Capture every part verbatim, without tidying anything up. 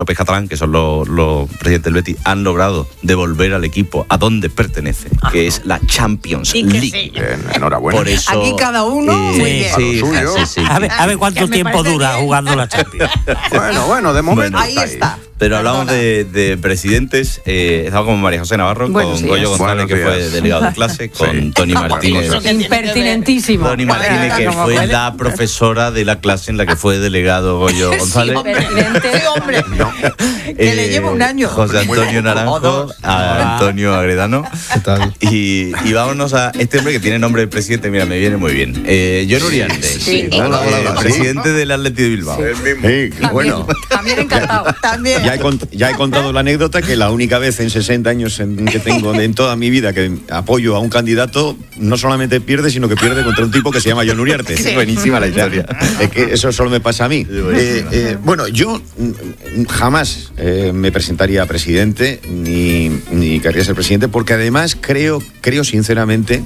López Catalán, que son los, los presidentes del Betis, han logrado devolver al equipo a donde pertenece, ah, que es la Champions League. Sí. Bien, enhorabuena. Por eso, aquí cada uno eh, muy bien. Sí, suyo. Sí, sí. A ver, a ver cuánto tiempo dura bien. jugando la Champions. Bueno, bueno, de momento bueno, ahí está. Ahí. Pero hablamos de, de presidentes. Eh, estaba con María José Navarro, Buenos con días. Goyo González, que fue delegado de clase, con sí. Tony Martínez. Impertinentísimo. Tony Martínez, que fue la profesora de la clase en la que fue delegado Goyo González. Sí, hombre. Sí, hombre. No. Que eh, le lleva un año. José Antonio Naranjo, a Antonio Agredano. ¿Qué tal? Y, y vámonos a este hombre que tiene nombre de presidente. Mira, me viene muy bien. Eh, John Uriarte, sí. sí. Hola, hola, hola. Presidente del Athletic de Bilbao. Sí, el mismo. Sí, también, bueno. También encantado. También. Ya he, cont- ya he contado la anécdota que la única vez en sesenta años en que tengo en toda mi vida que apoyo a un candidato, no solamente pierde, sino que pierde contra un tipo que se llama John Uriarte. Sí. Buenísima la historia. Es que eso solo me pasa a mí. Eh, eh, bueno, yo jamás eh, me presentaría a presidente ni, ni querría ser presidente, porque además creo, creo sinceramente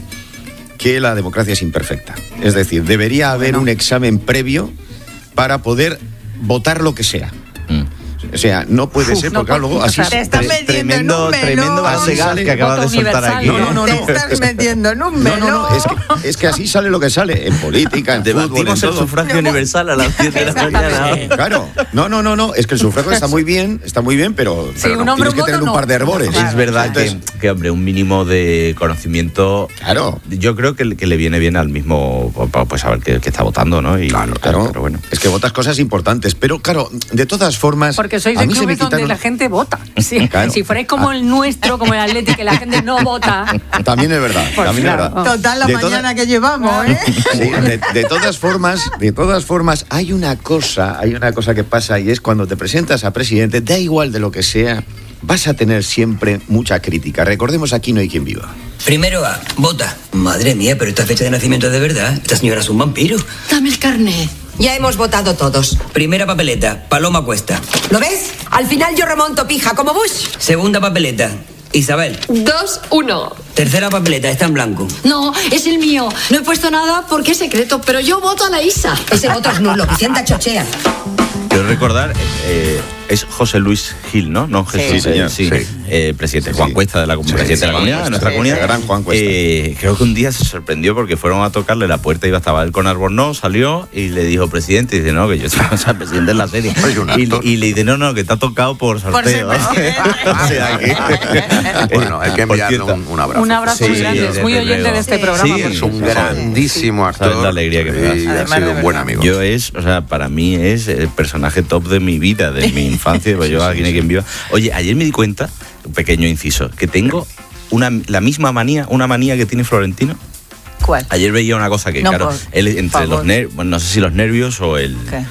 que la democracia es imperfecta. Es decir, debería haber bueno. un examen previo para poder votar lo que sea. Mm. O sea, no puede Uf, ser, no, porque claro, luego así... Te estás metiendo tremendo, en un melón. Tremendo base gas que acabas de soltar aquí. No, no, no, no. Te estás metiendo en un melón. No, no, no, es que, es que así sale lo que sale, en política, en fútbol, en el todo. sufragio no, universal a las diez de la mañana. Claro, no, no, no, no, es que el sufragio está muy bien, está muy bien, pero, sí, pero un no, tienes que voto, tener un no. par de hervores. Es verdad Entonces, que, que, hombre, un mínimo de conocimiento, claro, yo creo que, que le viene bien al mismo, pues saber que, que está votando, ¿no? Y, claro, claro, pero bueno. Es que votas cosas importantes, pero claro, de todas formas... Porque sois de clubes donde la gente vota. Sí. Claro. Si fuerais como el nuestro, como el Athletic, que la gente no vota. También es verdad, pues también claro. es verdad. Total, la de mañana toda... que llevamos, ¿eh? Sí, de, de todas formas, de todas formas, hay una cosa, hay una cosa que pasa, y es cuando te presentas a presidente, da igual de lo que sea, vas a tener siempre mucha crítica. Recordemos, aquí no hay quien viva. Primero A, vota. Madre mía, pero esta fecha de nacimiento es de verdad. Esta señora es un vampiro. Dame el carnet. Ya hemos votado todos. Primera papeleta, Paloma Cuesta. ¿Lo ves? Al final yo remonto, pija, como Bush. Segunda papeleta, Isabel. Dos, uno. Tercera papeleta, está en blanco. No, es el mío. No he puesto nada porque es secreto, pero yo voto a la Isa. Ese voto es nulo, Vicenta chochea. Quiero recordar, eh, es José Luis Gil, ¿no? No Jesús, sí, señor, eh, sí, sí. Eh, presidente sí, Juan sí. Cuesta de la, sí, presidente sí, de la comunidad, de nuestra sí, comunidad. Gran Juan Cuesta. Eh, creo que un día se sorprendió porque fueron a tocarle la puerta, iba estaba él con Albornoz, salió y le dijo, presidente, y dice, no, que yo soy o sea, presidente de la serie. Y, y le dice, no, no, que te ha tocado por sorteo. Por o sea, que... Bueno, hay que enviarle un, un abrazo. Un abrazo sí, muy grande, es muy oyente luego. de este programa. Sí, es un grandísimo sí. actor. La alegría que me das. Y ha sido un buen amigo. Yo es, o sea, para mí es el personaje top de mi vida, de mi infancia, pues yo aquí no hay quien viva. Oye, ayer me di cuenta, un pequeño inciso, que tengo una, la misma manía, una manía que tiene Florentino. ¿Cuál? Ayer veía una cosa que, no, claro, por, él entre los nervios, bueno, no sé si los nervios o el... ¿Qué?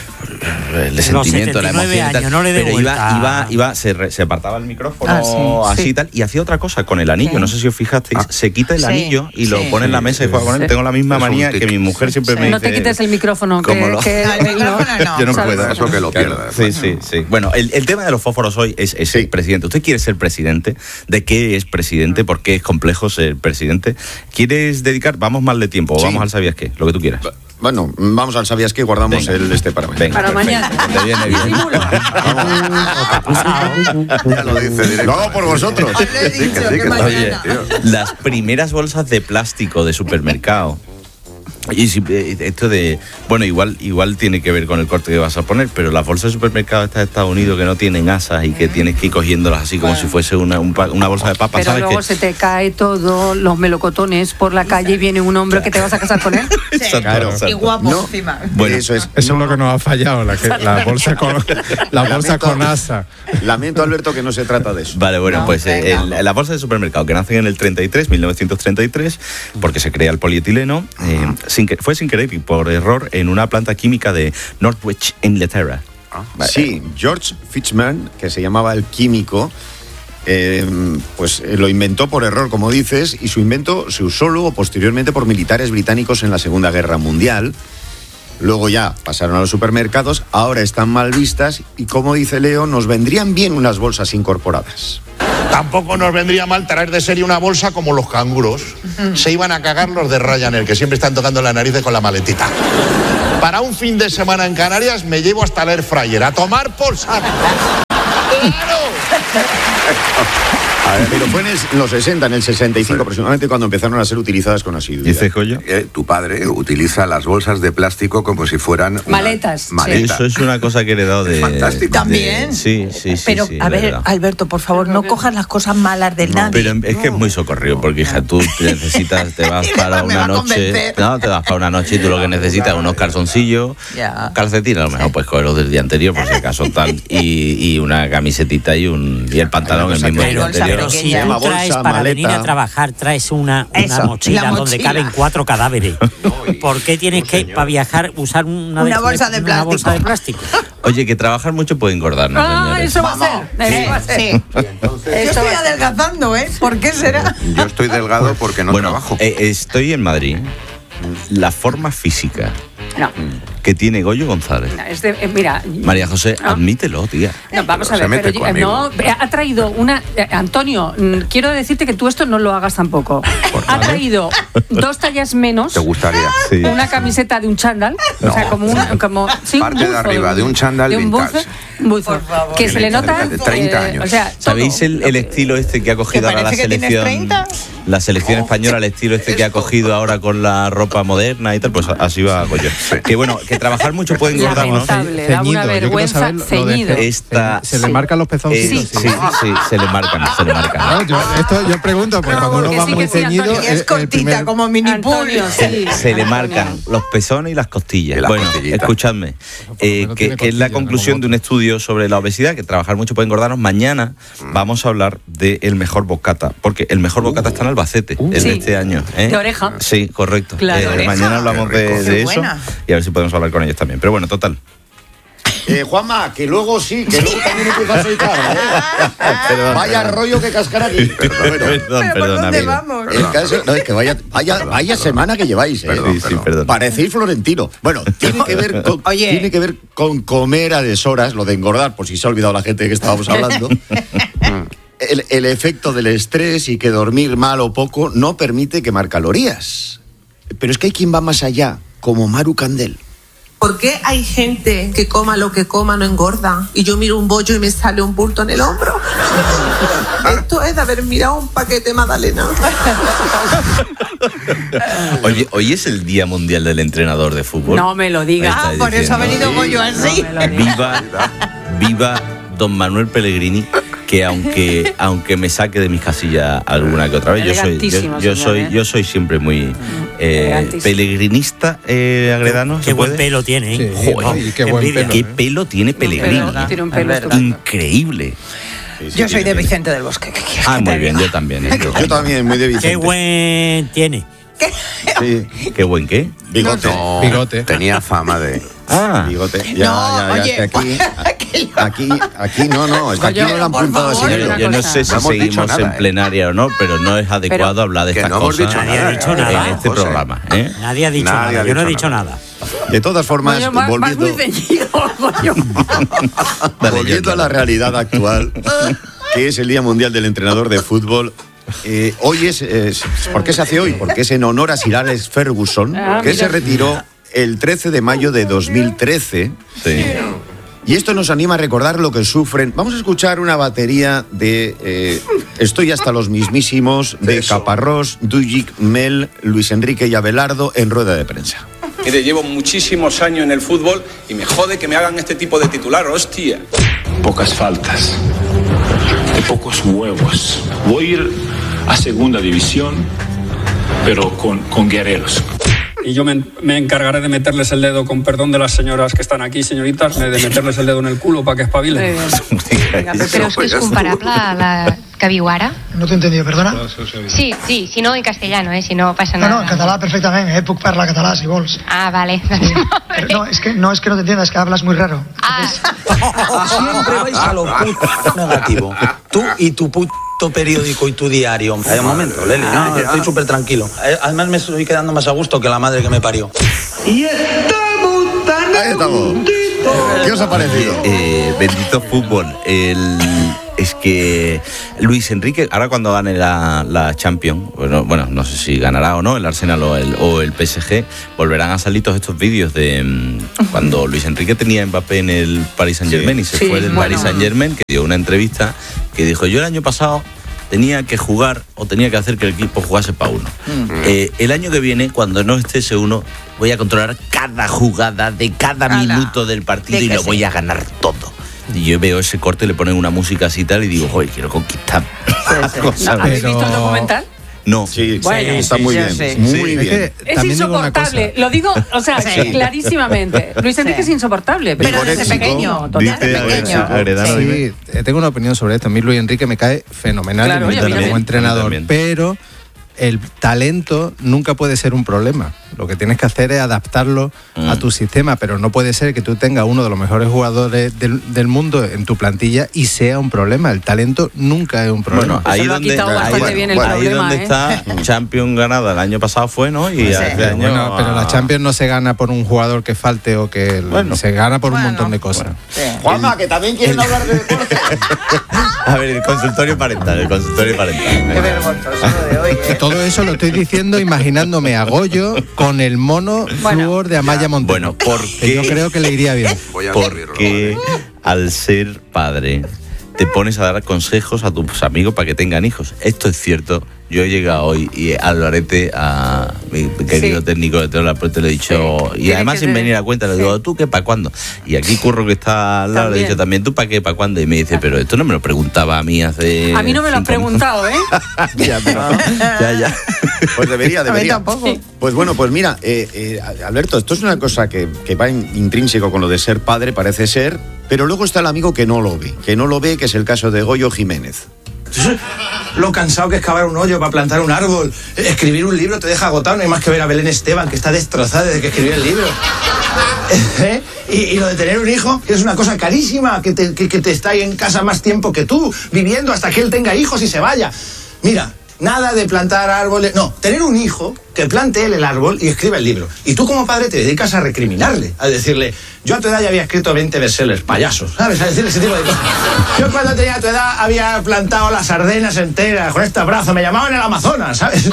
el sentimiento, la emoción y tal, años, no le dé pero iba, vuelta. iba, iba se, re, se apartaba el micrófono ah, sí, así sí. y tal, y hacía otra cosa con el anillo, ¿Qué? No sé si os fijasteis, ah. se quita el sí, anillo y sí, lo pone sí, en la mesa sí, y juega con él. Tengo la misma manía que mi mujer siempre sí. me dice. No te quites el micrófono, que, lo... que el micrófono no. Yo no puedo. Eso que lo pierdas. Sí, sí, sí. Bueno, el, el tema de los fósforos hoy es, es sí. el presidente. ¿Usted quiere ser presidente? ¿De qué es presidente? ¿Por qué es complejo ser presidente? ¿Quieres dedicar? Vamos mal de tiempo, o sí. vamos al sabías qué, lo que tú quieras. Bueno, vamos al sabías que guardamos Venga. el este para mañana. Venga, para mañana. Te viene bien. Ya lo dice directo. Lo hago por vosotros. Sí, que sí, que Oye, las primeras bolsas de plástico de supermercado. Y si, esto de, bueno, igual igual tiene que ver con el corte que vas a poner, pero las bolsas de supermercado estas de Estados Unidos que no tienen asas y que tienes que ir cogiéndolas así como bueno. si fuese una, un, una bolsa de papas, pero ¿sabes? Luego que se te cae todo, los melocotones por la calle y viene un hombre que te vas a casar con él. Sí. Exacto, claro. exacto. Y guapo no. encima. Bueno, eso es, eso es lo que nos ha fallado, la, que, la bolsa con la bolsa lamento, con asa. Lamento, Alberto, que no se trata de eso. Vale, bueno, no, pues eh, el, la bolsa de supermercado que nacen en el treinta y tres, mil novecientos treinta y tres, porque se crea el polietileno, eh, sin que, fue sin querer y por error en una planta química de Northwich, Inglaterra. Ah, sí, George Fitchman, que se llamaba el químico, eh, pues eh, lo inventó por error, como dices, y su invento se usó luego posteriormente por militares británicos en la Segunda Guerra Mundial. Luego ya pasaron a los supermercados, ahora están mal vistas y, como dice Leo, nos vendrían bien unas bolsas incorporadas. Tampoco nos vendría mal traer de serie una bolsa como los canguros. Se iban a cagar los de Ryanair, que siempre están tocando la nariz con la maletita. Para un fin de semana en Canarias me llevo hasta el air fryer, a tomar por saco. A ver, pero fue en el- los sesenta, en el sesenta y cinco aproximadamente, cuando empezaron a ser utilizadas con asiduidad. ¿Dice Coyo? Eh, tu padre utiliza las bolsas de plástico como si fueran una- Maletas, maletas. Eso es una cosa que he heredado de... Fantástico. de- También. Sí, sí, sí. Pero, sí, a de ver, verdad. Alberto, por favor, no cojas las cosas malas del nadie. Pero es que es muy socorrido, porque hija, tú te necesitas, te vas Y me para va- me una va a noche, convencer. no, te vas para una noche y tú lo que necesitas es unos calzoncillos, Ya. calcetines, a lo mejor pues coger los del día anterior, por si acaso tal, y, y una camisetita y un y el pantalón el mismo Pero, día anterior. pero si pequeña. tú Llama traes bolsa, para maleta. venir a trabajar, traes una, una Eso, mochila la donde mochila. caben cuatro cadáveres. ¿Por qué tienes que, para viajar, usar una, Una bolsa de una bolsa de plástico? plástico? Oye, que trabajar mucho puede engordar, ¿no, Ah, señores? eso va a ser. Eso va a ser. Sí. Yo estoy adelgazando, ¿eh? ¿Por qué será? Yo estoy delgado porque no bueno, trabajo. eh, estoy en Madrid. La forma física No, que tiene Goyo González. no, es de- eh, mira. María José, No. admítelo, tía. No, vamos Pero a se ver, mete pero conmigo. no, eh, ha traído una. eh, Antonio, mm, quiero decirte que tú esto no lo hagas tampoco. Ha traído dos tallas menos, ¿Te gustaría? Sí. una camiseta de un chándal, o sea, como una. Como, sí, un Parte de buzo arriba, de un chándal de un vintage. buzo, un buzo, Por favor. que se le nota. De treinta eh, años. O sea, ¿Sabéis todo. el, el estilo este que ha cogido ahora la parece que tienes selección? treinta. La selección española, el estilo este que ha cogido ahora con la ropa moderna y tal, pues así va Goyo. Que bueno, que trabajar mucho puede engordar, ¿no? Lamentable, da una Ceñido, yo quiero vergüenza, saber lo de ceñido. ce- Esta- ¿Se le Sí. marcan los Eh, pezoncitos? sí, sí, sí, se le marcan, se le marcan. No, yo, esto yo pregunto, porque cuando uno que va sí, muy que sí, ceñido... Antonio. Y el- es el cortita, primer- como mini Antonio, pool. sí. Se le Antonio. marcan los pezones y las costillas. Y las bueno, costillitas. escuchadme, eh, menos que, tiene que es la costillas, conclusión como de un estudio sobre la obesidad, que trabajar mucho puede engordarnos. Mañana vamos a hablar del mejor bocata, porque el mejor bocata está en Albacete, el Sí. de este año. ¿eh? De oreja. Sí, correcto. Claro. Eh, De oreja. mañana hablamos Qué rico. de, de Qué eso buena. y a ver si podemos hablar con ellos también. Pero bueno, total. Eh, Juanma, que luego sí, que luego también empieza a soltar, ¿eh? Perdón, Vaya perdón. rollo que cascar aquí. Perdón, Bueno, perdón, ¿Pero por perdón, dónde amigo. vamos? el caso, no, es que vaya, vaya, vaya semana que lleváis, ¿eh? Perdón, Sí, sí, perdón. perdón. Parecéis florentino. Bueno, tiene que ver con, Oye. tiene que ver con comer a deshoras, lo de engordar, por si se ha olvidado la gente de que estábamos hablando. El, el efecto del estrés y que dormir mal o poco no permite quemar calorías. Pero es que hay quien va más allá, como Maru Candel. ¿Por qué hay gente que coma lo que coma no engorda? Y yo miro un bollo y me sale un bulto en el hombro. Esto es de haber mirado un paquete Magdalena. Oye, hoy es el Día Mundial del Entrenador de Fútbol. No me lo digas. Me Ah, estáis por eso ha diciendo. venido Goyo así. No me lo digas. Viva, viva don Manuel Pellegrini, que aunque aunque me saque de mis casillas alguna que otra vez, yo soy yo, Elegantísimo, yo señor, soy ¿eh? yo soy siempre muy eh, Elegantísimo. pelegrinista, eh, Agredano. ¿se Qué buen puede? pelo tiene, ¿eh? Sí, Joder, y qué buen envidia. pelo. Qué ¿eh? pelo tiene Pellegrini. Pero tiene un Es pelo verdad. estupendo. Increíble. Yo soy de Vicente del Bosque. ¿qué quieres Ah, que te muy bien, diga? yo también. ¿eh? Yo también, muy de Vicente. Qué buen tiene. Sí, Qué buen qué. bigote. No, Bigote. tenía fama de... Ah, Bigote. Ya, No, ya, ya, oye, es que aquí, que yo- aquí, aquí no, no, es que aquí Oye, no lo han por apuntado así. favor, yo, una yo no cosa. sé si No hemos dicho seguimos nada, en ¿eh? plenaria o no, pero no es adecuado Pero- hablar de Que estas no hemos cosas dicho Nadie ha dicho en nada. este José. programa. ¿eh? Nadie ha dicho Nadie nada. ha Yo no he dicho dicho nada. nada. De todas formas, Coño, vas- vas volviendo, muy ceñido, coño. Dale, volviendo yo, a la realidad actual, que es el Día Mundial del Entrenador de Fútbol. Eh, hoy es, es- ¿por qué se hace hoy? Porque es en honor a Sir Alex Ferguson, Ah, que mira. se retiró el trece de mayo de dos mil trece. Sí. Y esto nos anima a recordar lo que sufren. Vamos a escuchar una batería de eh, Estoy hasta los mismísimos, de Caparrós, Dujic, Mel, Luis Enrique y Abelardo en rueda de prensa. Mire, llevo muchísimos años en el fútbol y me jode que me hagan este tipo de titular, hostia. Pocas faltas, de pocos huevos. Voy a ir a segunda división, pero con, con guerreros. Y yo me, me encargaré de meterles el dedo, con perdón de las señoras que están aquí, señoritas, de meterles el dedo en el culo para que espabilen. Pero es que es comparable a la que viu ara? No t'he entendido, perdona? Sí, sí, si no en castellano, eh, si no pasa No, nada. no, en català perfectament, eh? Puc parlar català, si vols. Ah, vale. Pero no, es que no es que no te entiendas, es que hablas muy raro. Siempre vais a lo puto negativo. Tú y tu puto periódico y tu diario. Hay un momento, Leli, no, no, estoy súper tranquilo. Eh, Además me estoy quedando más a gusto que la madre que me parió. Y estamos tan Ahí estamos. ¿Qué os ha parecido? Eh, bendito fútbol. El, es que Luis Enrique, ahora cuando gane la, la Champions, bueno, bueno, no sé si ganará o no, el Arsenal o el, o el P S G, volverán a salir todos estos vídeos de um, cuando Luis Enrique tenía a Mbappé en el Paris Saint-Germain, sí, y se sí, fue del bueno. Paris Saint-Germain, que dio una entrevista que dijo, yo el año pasado tenía que jugar o tenía que hacer que el equipo jugase para uno. Mm. Eh, el año que viene, cuando no esté ese uno, voy a controlar cada jugada de cada Ala. minuto del partido y lo sí. voy a ganar todo. Y yo veo ese corte, le ponen una música así y tal y digo, joder, quiero conquistar. Sí, sí. ¿No, ¿Habéis visto el documental? No. Sí, bueno, sí, está muy sí, bien. Sí. Muy sí. bien. Es, es insoportable. Lo digo, o sea, sí. clarísimamente. Luis Enrique sí. es insoportable. Pero desde pequeño. Desde pequeño. Sí, sí, tengo una opinión sobre esto. A mí Luis Enrique me cae fenomenal claro, oye, como bien. entrenador. Pero el talento nunca puede ser un problema. Lo que tienes que hacer es adaptarlo mm. a tu sistema, pero no puede ser que tú tengas uno de los mejores jugadores del, del mundo en tu plantilla y sea un problema. El talento nunca es un problema. Bueno, ahí donde, ahí, bueno, ahí problema, donde ¿eh? está Champions ganada el año pasado fue, ¿no? Y sí. este año, bueno, pero la Champions no se gana por un jugador que falte o que bueno. se gana por bueno. un montón de cosas. Bueno. Sí. Juanma, que también quieren hablar de deporte. A ver, el consultorio parental, el consultorio parental. Qué vergonzoso lo de hoy, ¿eh? Todo eso lo estoy diciendo imaginándome a Goyo con el mono bueno, flúor de Amaya Montero. Bueno, porque yo creo que le iría bien. Porque al ser padre te pones a dar consejos a tus amigos para que tengan hijos. Esto es cierto. Yo he llegado hoy y al Lorete, a mi querido sí. técnico de Teola, pues te lo he dicho, sí. y además sin venir a cuenta le digo, sí. ¿tú qué para cuándo? Y aquí Curro, que está al lado, le he dicho también, ¿tú para qué para cuándo? Y me dice, pero esto no me lo preguntaba a mí hace... A mí no me lo han preguntado, ¿eh? ya, pero, ya, ya. Pues debería, debería. A mí tampoco. Sí. Pues bueno, pues mira, eh, eh, Alberto, esto es una cosa que, que va in, intrínseco con lo de ser padre, parece ser, pero luego está el amigo que no lo ve, que no lo ve, que es el caso de Goyo Jiménez. Lo cansado que es cavar un hoyo para plantar un árbol, escribir un libro te deja agotado, no hay más que ver a Belén Esteban, que está destrozada desde que escribió el libro. ¿Eh? Y, y lo de tener un hijo, que es una cosa carísima, que te, que, que te está ahí en casa más tiempo que tú, viviendo hasta que él tenga hijos y se vaya. Mira, nada de plantar árboles, no, tener un hijo que plante él el árbol y escriba el libro. Y tú como padre te dedicas a recriminarle, a decirle, yo a tu edad ya había escrito veinte bestsellers, payasos, ¿sabes? A decirle ese tipo de cosas. Yo cuando tenía tu edad había plantado las Ardenas enteras con este brazo, me llamaban el Amazonas, ¿sabes?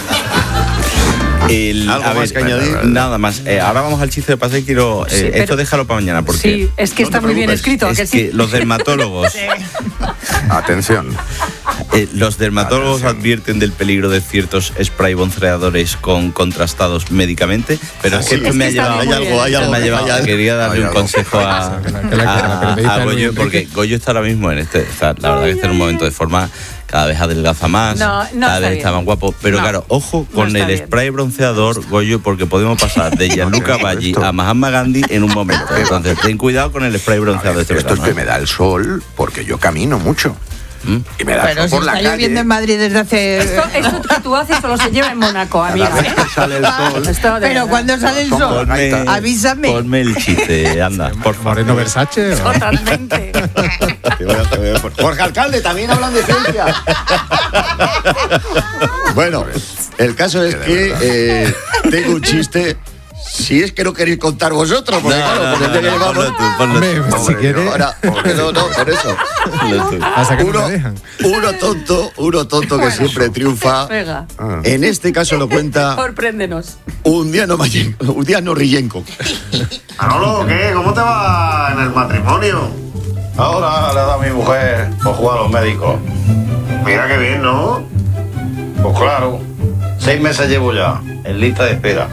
El, ¿Algo a más ver, que añadir? Nada más. Eh, ahora vamos al chiste de paseo y quiero... Eh, sí, esto déjalo para mañana porque... Sí, es que está muy bien escrito. Es que, sí. que los dermatólogos... sí. Atención. Eh, los dermatólogos Atención. advierten del peligro de ciertos spray bronceadores con contrastados médicamente, pero ah, es que sí, esto es me ha llevado... Hay algo, hay algo. Me ha llevado quería darle un consejo a, a, a Goyo, porque Goyo está ahora mismo en este... Está, la verdad que está en un momento de forma... Cada vez adelgaza más, no, no cada vez bien. está más guapo. Pero no, claro, ojo con no el bien. spray bronceador, Goyo, porque podemos pasar de Gianluca Baggi a Mahatma Gandhi en un momento. Entonces, ten cuidado con el spray bronceador. Ver, de este esto verano, es que me da el sol porque yo camino mucho. ¿Mm? Y me da pero el sol si por la está calle. lloviendo en Madrid desde hace... Esto, esto que tú haces solo se lleva en Mónaco, amiga, ¿eh? Sale el sol. Esto de pero cuando sale el sol, ponme, avísame. Ponme el chiste, anda. Por Moreno Versace. ¿O? Totalmente. Jorge Alcalde, también hablan de ciencia. Bueno, el caso es que eh, tengo un chiste. Si es que no queréis contar vosotros, porque no, claro, no, porque no, no, llevamos... ponlo tú, ponlo tú. Hombre, si quieres... Ahora, no, no, por eso. Pasa que uno, no me dejan. uno tonto, uno tonto que bueno, siempre triunfa. Venga. Ah. En este caso lo cuenta... Sorpréndenos. Un día no Mayenco, un día no Rillenco. Manolo, ¿qué? ¿Cómo te va en el matrimonio? Ahora le da a mi mujer por jugar a los médicos. Mira qué bien, ¿no? Pues claro, seis meses llevo ya, en lista de espera.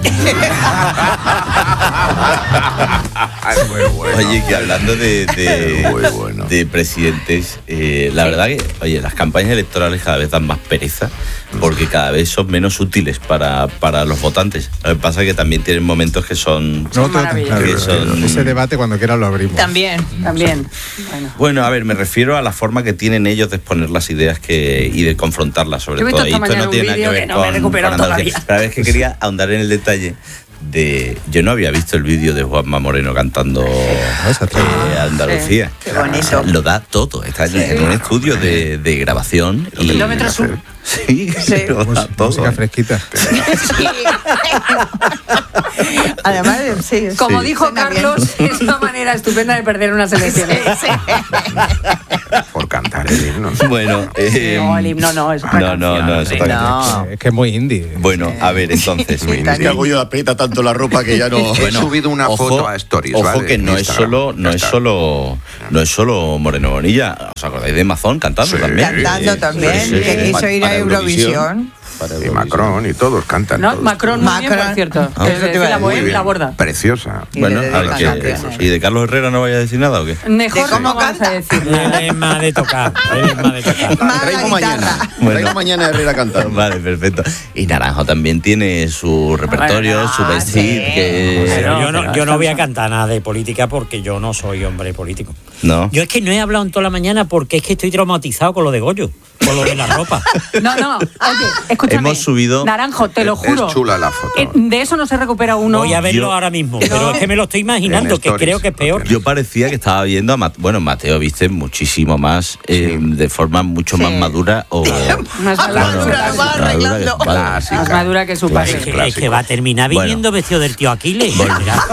Muy bueno. Oye, que hablando de, de, Muy bueno. de presidentes, eh, la verdad que, oye, las campañas electorales cada vez dan más pereza porque cada vez son menos útiles para, para los votantes. Lo que pasa es que también tienen momentos que son... No, claro, que son ese debate cuando quieras lo abrimos. También, también. Bueno. bueno, a ver, me refiero a la forma que tienen ellos de exponer las ideas que y de confrontarlas, sobre Yo todo. Y esto no tiene nada que ver que no con, me he recuperado con Andalucía. todavía. Pero es que quería ahondar en el detalle de... Yo no había visto el vídeo de Juanma Moreno cantando eh, Andalucía. Sí, qué bonito. O sea, lo da todo. Está sí. en un estudio de, de grabación. Y kilómetro sur. Sí, sí. lo da todo. Música fresquita. Sí. Además, sí. Como sí. dijo Carlos, bien. Es una manera estupenda de perder unas elecciones. Sí, sí. Por cantar el Bueno, eh, no, el himno no, es otra no, no, no, es otra no. Es que es muy indie. Bueno, a ver, entonces. Es que Goyo aprieta tanto la ropa que ya no. Bueno, he subido una ojo, foto a Stories. Ojo ¿vale? que no es solo, no es solo, no es solo Moreno Bonilla. ¿Os acordáis de Mazón cantando sí, también? Cantando sí, también, sí, sí, que sí. quiso ir a Eurovisión. Y Macron y todos cantan. No, todos. Macron muy bien, por cierto. Ah. Es de la Bohème, la borda. Preciosa. Bueno, a ver, que, ¿y de Carlos Herrera no vaya a decir nada o qué? Mejor no vamos a decir. Él es más de tocar. Él es más de tocar. Traigo mañana. Bueno. Traigo mañana Herrera cantando. Vale, perfecto. Y Naranjo también tiene su repertorio, bueno, su vestir. sí. Que... Pero yo no, yo no voy a cantar nada de política porque yo no soy hombre político. No. Yo es que no he hablado en toda la mañana porque es que estoy traumatizado con lo de Goyo, con lo de la ropa. No, no, oye, escúchame. Hemos subido. Naranjo, te lo juro. Es chula la foto. Eh, de eso no se recupera uno. Voy a verlo Yo- ahora mismo, pero es que me lo estoy imaginando, En que stories, creo que es peor. Yo parecía que estaba viendo a Mateo. Bueno, Mateo viste muchísimo más, eh, de forma mucho más madura. O, Más madura, Bueno, madura, más va madura que- arreglando. vale. Más madura que su padre. Es que, es que va a terminar Bueno. viniendo vestido del tío Aquiles. Mira.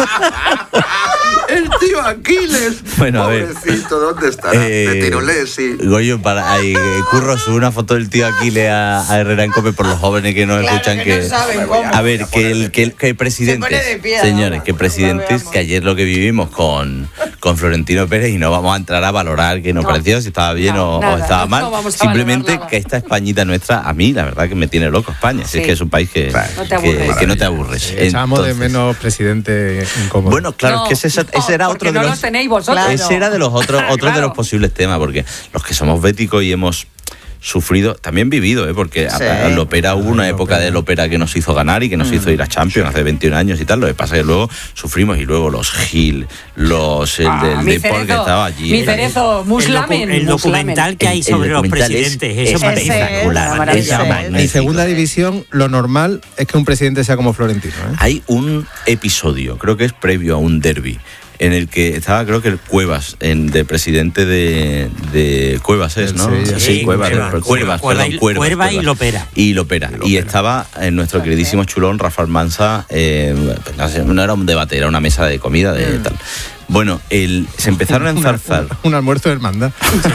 El tío Aquiles. Bueno, a ver. Pobrecito, ¿dónde estará? Eh, de Tirolés, sí. Goyo, para, ahí, eh, Curro sube una foto del tío Aquiles a, a Herrera en Cope por los jóvenes que no Claro, escuchan que que, no saben cómo. a ver, que el que, el- que Se presidentes, pone de pie, señores, ahora, que presidentes, lo veamos. que ayer lo que vivimos con, con Florentino Pérez y no vamos a entrar a valorar qué nos No. pareció, si estaba bien No, o, o nada, estaba no mal, vamos a simplemente valorar nada. que esta Españita nuestra, a mí la verdad que me tiene loco España, si Sí. es que es un país que No te que, aburres. que no te aburres. Echamos de Entonces, menos presidente incómodo. bueno, claro, No, es que ese, ese era no, otro porque de no los los tenéis vosotros. ese era de los otros otros de Claro. los posibles temas, porque los que somos béticos y hemos sufrido, también vivido, ¿eh? Porque Sí. a- a Lopera hubo una época de Lopera que nos hizo ganar y que nos hizo ir a Champions hace veintiún años y tal. Lo que pasa es que luego sufrimos y luego los Gil, los el Ah, del mi Depor que cerezo, estaba allí. mi era- cerezo, El, docu- muslamen. el documental muslamen. que hay El- el sobre los documental es- presidentes es es Ese es espectacular. una maravilla. es En En magnífico. segunda división, lo normal es que un presidente sea como Florentino. ¿eh? Hay un episodio, creo que es previo a un derbi, en el que estaba, creo que el Cuevas, en, de presidente de, de Cuevas es, Del ¿no? Sevilla. Sí, Sí, Cuevas, Cuevas, Cuevas, Cuevas, perdón, y- Cuervas, Cuerva y Cuervas. Lopera. Y Lopera. Y estaba en nuestro queridísimo chulón, Rafael Mansa, eh, no, sé, no era un debate, era una mesa de comida de tal. Bueno, el, se empezaron a enzarzar. Un, un almuerzo de hermandad.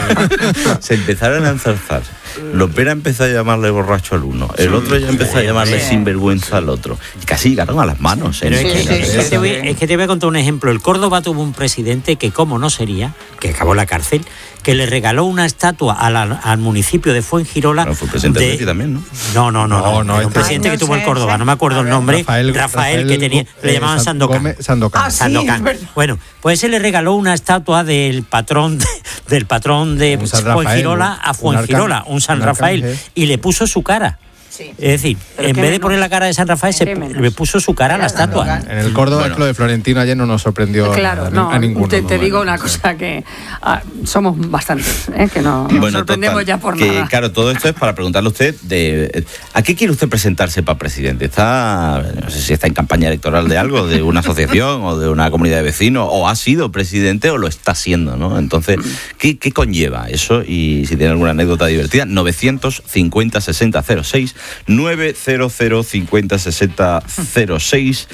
Se empezaron a enzarzar. Lopera empezó a llamarle borracho al uno, el otro ya empezó a llamarle sinvergüenza al otro. Y casi llegaron a las manos. ¿eh? Pero es, que, Sí, sí, es que sí, te voy, sí. es que te voy a contar un ejemplo. El Córdoba tuvo un presidente que, como no sería, que acabó en la cárcel, que le regaló una estatua a la- al municipio de Fuengirola. Bueno, fue presidente del de- Betis también, ¿no? No, no, no, no, No, no, era un este- presidente Ay, no que tuvo sé, el Córdoba, sé. no me acuerdo el nombre. Rafael- Rafael, que Rafael tenía, le eh, llamaban San- Sandokan. Gómez Sandokan. Ah, sí, Sandokan. es verdad. Bueno, pues él le regaló una estatua del patrón de, del patrón de Un San Rafael, Fuengirola un- a un Fuengirola, arcángel, un San un Rafael, arcángel. y le puso su cara. Sí. Es decir, Pero en qué vez de menos. poner la cara de San Rafael, se Qué menos. le puso su cara a la estatua. En el Córdoba, Bueno. es que lo de Florentino ayer no nos sorprendió Claro, a, no, a ninguno. te, te ¿no? digo una cosa que ah, somos bastantes, ¿eh? Que no nos Bueno, sorprendemos total, ya por que, nada. Claro, todo esto es para preguntarle a usted de ¿a qué quiere usted presentarse para presidente? ¿Está, no sé si está en campaña electoral de algo, de una asociación o de una comunidad de vecinos, o ha sido presidente o lo está haciendo, ¿no? Entonces, ¿qué, qué conlleva eso? Y si tiene alguna anécdota divertida, novecientos cincuenta sesenta cero seis, novecientos cincuenta sesenta cero seis.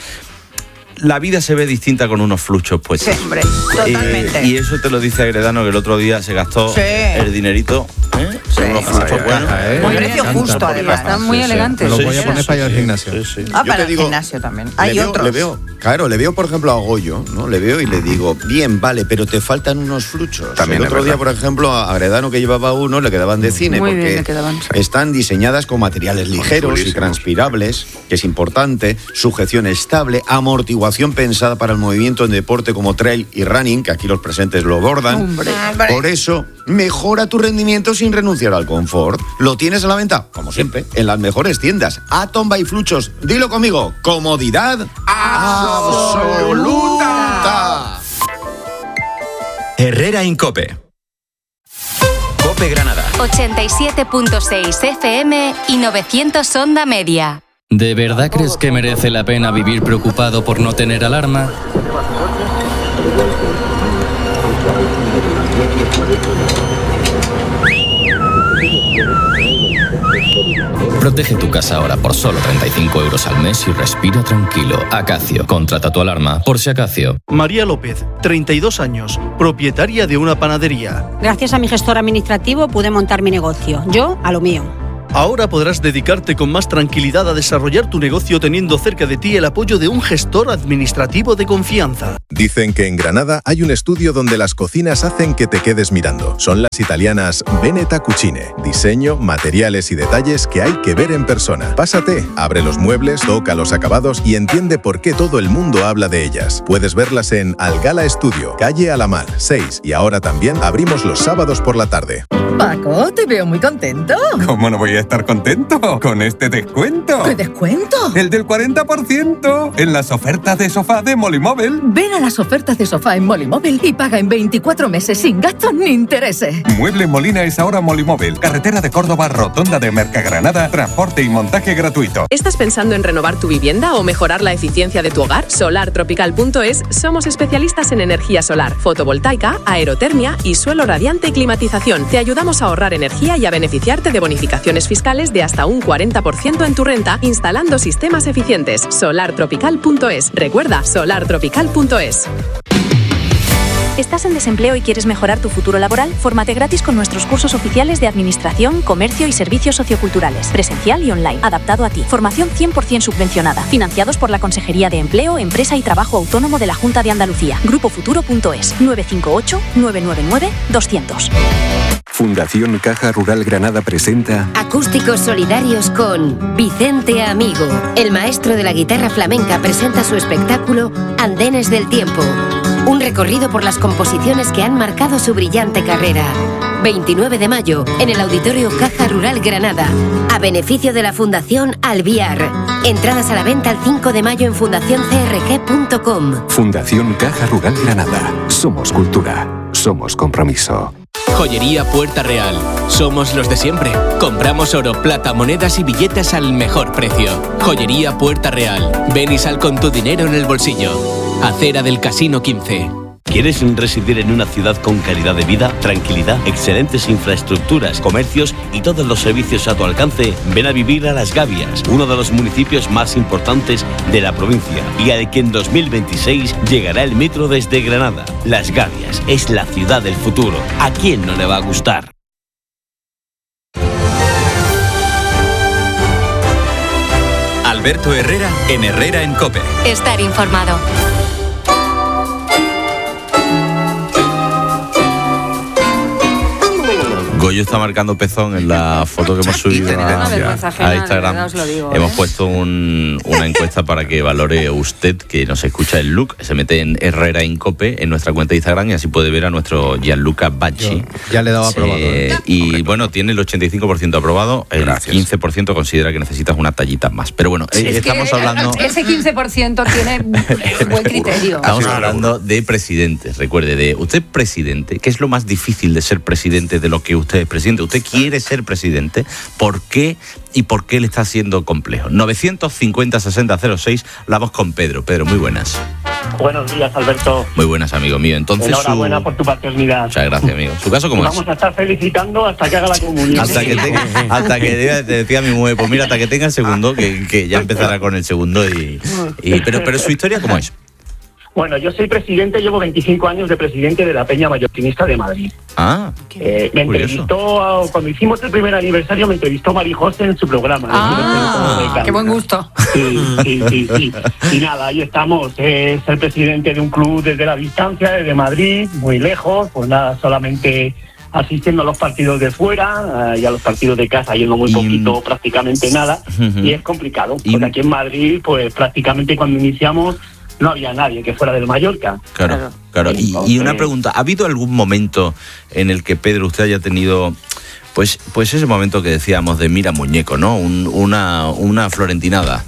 La vida se ve distinta con unos fluchos puestos. Sí, hombre, totalmente. Eh, y eso te lo dice Agredano, que el otro día se gastó Sí. el dinerito. ¿eh? Sí. Unos fluchos Ay, buenos. ay, ay. Muy precio Encanta, justo, porque además. Están muy Sí, sí. elegantes. Me lo Sí, voy a sí, poner sí, para ir al sí. gimnasio. Sí, sí. Ah, Yo para te el digo, gimnasio también. Le Hay veo, otros. le veo, claro, le veo, por ejemplo, a Goyo, ¿no? Le veo y le digo, bien, vale, pero te faltan unos fluchos. También el es otro día, verdad. por ejemplo, a Agredano, que llevaba uno, le quedaban de cine, Muy bien, porque le quedaban. están diseñadas con materiales ligeros y chulísimos. transpirables, que es importante, sujeción estable, amortiguación pensada para el movimiento en deporte como trail y running, que aquí los presentes lo bordan. Hombre. Por eso, mejora tu rendimiento sin renunciar al confort. Lo tienes a la venta, como siempre, en las mejores tiendas. Atom by Fluchos. Dilo conmigo. Comodidad absoluta. Herrera Incope. Cope Granada. ochenta y siete punto seis F M y novecientos Onda Media. ¿De verdad crees que merece la pena vivir preocupado por no tener alarma? Protege tu casa ahora por solo treinta y cinco euros al mes y respira tranquilo. Acacio, contrata tu alarma por si Acacio. María López, treinta y dos años, propietaria de una panadería. Gracias a mi gestor administrativo pude montar mi negocio, yo a lo mío. Ahora podrás dedicarte con más tranquilidad a desarrollar tu negocio teniendo cerca de ti el apoyo de un gestor administrativo de confianza. Dicen que en Granada hay un estudio donde las cocinas hacen que te quedes mirando. Son las italianas Veneta Cucine. Diseño, materiales y detalles que hay que ver en persona. Pásate, abre los muebles, toca los acabados y entiende por qué todo el mundo habla de ellas. Puedes verlas en Algala Estudio, calle Alamar, seis. Y ahora también abrimos los sábados por la tarde. Paco, te veo muy contento. ¿Cómo no voy a estar contento con este descuento? ¿Qué descuento? El del cuarenta por ciento en las ofertas de sofá de Molimóvil. Ven a las ofertas de sofá en Molimóvil y paga en veinticuatro meses sin gastos ni intereses. Mueble Molina es ahora Molimóvil. Carretera de Córdoba, rotonda de Mercagranada, transporte y montaje gratuito. ¿Estás pensando en renovar tu vivienda o mejorar la eficiencia de tu hogar? solar tropical punto es somos especialistas en energía solar, fotovoltaica, aerotermia y suelo radiante y climatización. Te ayudamos a ahorrar energía y a beneficiarte de bonificaciones fiscales de hasta un cuarenta por ciento en tu renta instalando sistemas eficientes. solar tropical punto es. Recuerda, solar tropical punto es. ¿Estás en desempleo y quieres mejorar tu futuro laboral? Fórmate gratis con nuestros cursos oficiales de Administración, Comercio y Servicios Socioculturales, presencial y online, adaptado a ti. Formación cien por ciento subvencionada, financiados por la Consejería de Empleo, Empresa y Trabajo Autónomo de la Junta de Andalucía. grupo futuro punto es. nueve cinco ocho, nueve nueve nueve, dos cero cero. Fundación Caja Rural Granada presenta Acústicos Solidarios con Vicente Amigo. El maestro de la guitarra flamenca presenta su espectáculo Andenes del Tiempo. Un recorrido por las composiciones que han marcado su brillante carrera. veintinueve de mayo, en el Auditorio Caja Rural Granada, a beneficio de la Fundación Alviar. Entradas a la venta el cinco de mayo en fundación c r g punto com. Fundación Caja Rural Granada. Somos cultura. Somos compromiso. Joyería Puerta Real. Somos los de siempre. Compramos oro, plata, monedas y billetes al mejor precio. Joyería Puerta Real. Ven y sal con tu dinero en el bolsillo. Acera del Casino quince. ¿Quieres residir en una ciudad con calidad de vida, tranquilidad, excelentes infraestructuras, comercios y todos los servicios a tu alcance? Ven a vivir a Las Gavias, uno de los municipios más importantes de la provincia y al que en dos mil veintiséis llegará el metro desde Granada. Las Gavias es la ciudad del futuro. ¿A quién no le va a gustar? Alberto Herrera en Herrera en COPE. Estar informado. Goyo está marcando pezón en la foto que hemos subido a, a Instagram. Digo, hemos ¿eh? puesto un, una encuesta para que valore usted, que nos escucha el look. Se mete en Herrera en Cope en nuestra cuenta de Instagram y así puede ver a nuestro Gianluca Bacci. Ya le he dado aprobado. Eh, y Hombre, bueno, tiene el ochenta y cinco por ciento aprobado, el Gracias. quince por ciento considera que necesitas una tallita más. Pero bueno, sí, eh, estamos que hablando... Ese quince por ciento tiene buen criterio. Estamos hablando de presidentes, recuerde, de usted presidente. ¿Qué es lo más difícil de ser presidente de lo que usted es presidente? Usted quiere ser presidente, ¿por qué y por qué le está siendo complejo? novecientos cincuenta, sesenta, cero seis, la voz con Pedro. Pedro, muy buenas. Buenos días, Alberto. Muy buenas, amigo mío. Entonces, enhorabuena su... por tu paternidad. Muchas gracias, amigo. ¿Su caso cómo Vamos es? Vamos a estar felicitando hasta que haga la comunión. Hasta que tenga, hasta que te decía mi mujer, pues mira, hasta que tenga el segundo, que, que ya empezará con el segundo. y, y pero, pero su historia, ¿cómo es? Bueno, yo soy presidente, llevo veinticinco años de presidente de la Peña Mallorquinista de Madrid. Ah, eh, me curioso. entrevistó, cuando hicimos el primer aniversario, me entrevistó Mari José en su programa. Ah, qué buen gusto. Sí, sí, sí, sí. Y nada, ahí estamos. Es el presidente de un club desde la distancia, desde Madrid, muy lejos, pues nada, solamente asistiendo a los partidos de fuera uh, y a los partidos de casa, yendo muy poquito, y... prácticamente nada, uh-huh. y es complicado, porque y... aquí en Madrid, pues prácticamente cuando iniciamos, no había nadie que fuera del Mallorca. Claro, claro. claro. Y, Entonces... y una pregunta, ¿ha habido algún momento en el que, Pedro, usted haya tenido, pues, pues ese momento que decíamos de mira muñeco, ¿no? Un, una, una florentinada.